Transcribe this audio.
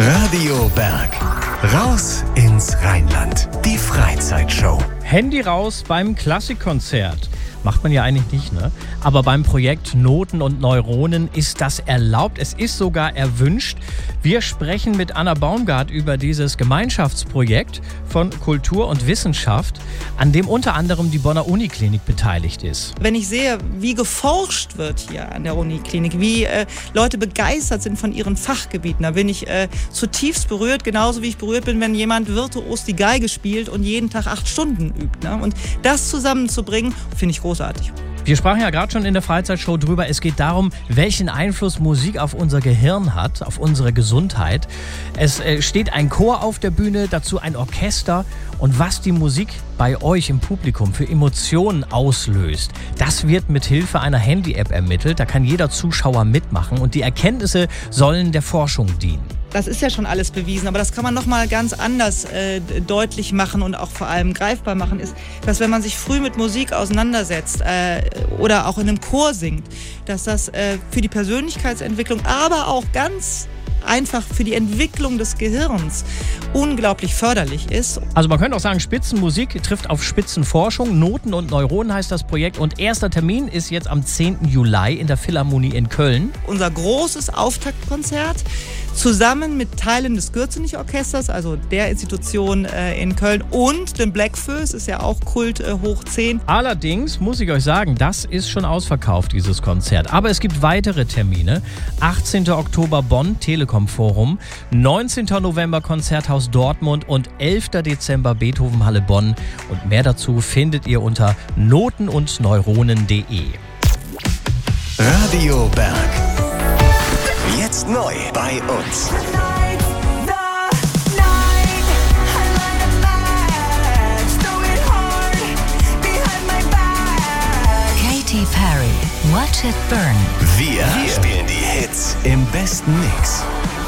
Radio Berg. Raus ins Rheinland. Die Freizeitshow. Handy raus beim Klassikkonzert. Macht man ja eigentlich nicht, ne? Aber beim Projekt Noten und Neuronen ist das erlaubt. Es ist sogar erwünscht. Wir sprechen mit Anna Baumgart über dieses Gemeinschaftsprojekt von Kultur und Wissenschaft, an dem unter anderem die Bonner Uniklinik beteiligt ist. Wenn ich sehe, wie geforscht wird hier an der Uniklinik, wie Leute begeistert sind von ihren Fachgebieten, da bin ich zutiefst berührt, genauso wie ich berührt bin, wenn jemand virtuos die Geige spielt und jeden Tag 8 Stunden übt. Ne? Und das zusammenzubringen, finde ich großartig. Wir sprachen ja gerade schon in der Freizeitshow drüber. Es geht darum, welchen Einfluss Musik auf unser Gehirn hat, auf unsere Gesundheit. Es steht ein Chor auf der Bühne, dazu ein Orchester. Und was die Musik bei euch im Publikum für Emotionen auslöst, das wird mit Hilfe einer Handy-App ermittelt. Da kann jeder Zuschauer mitmachen und die Erkenntnisse sollen der Forschung dienen. Das ist ja schon alles bewiesen, aber das kann man noch mal ganz anders deutlich machen und auch vor allem greifbar machen, ist, dass wenn man sich früh mit Musik auseinandersetzt oder auch in einem Chor singt, dass das für die Persönlichkeitsentwicklung, aber auch ganz einfach für die Entwicklung des Gehirns unglaublich förderlich ist. Also man könnte auch sagen, Spitzenmusik trifft auf Spitzenforschung. Noten und Neuronen heißt das Projekt. Und erster Termin ist jetzt am 10. Juli in der Philharmonie in Köln. Unser großes Auftaktkonzert zusammen mit Teilen des Gürzenich-Orchesters, also der Institution in Köln, und dem Blackfoes, ist ja auch Kult hoch 10. Allerdings muss ich euch sagen, das ist schon ausverkauft, dieses Konzert. Aber es gibt weitere Termine. 18. Oktober Bonn, Telekom Forum, 19. November Konzerthaus Dortmund und 11. Dezember Beethovenhalle Bonn. Und mehr dazu findet ihr unter notenundneuronen.de. Radio Berg. Jetzt neu bei uns. Katy Perry, Watch It Burn. Wir spielen die Hits im besten Mix.